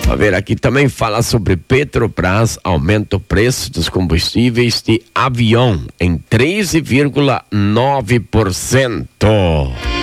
A ver, aqui também fala sobre Petrobras, aumenta o preço dos combustíveis de avião em 13,9%.